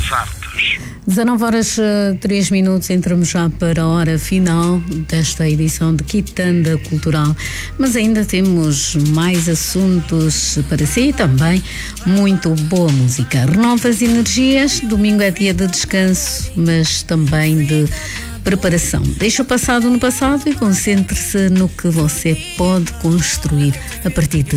das artes. 19 horas 3 minutos, entramos já para a hora final desta edição de Quitanda Cultural, mas ainda temos mais assuntos para si e também muito boa música. Renova as energias, domingo é dia de descanso, mas também de preparação. Deixe o passado no passado e concentre-se no que você pode construir a partir de